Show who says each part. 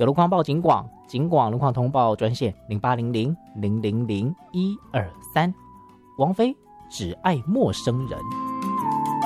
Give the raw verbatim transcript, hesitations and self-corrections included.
Speaker 1: 有路况报警广，警广路况通报专线零八零零零零零一二三。王菲只爱陌生人。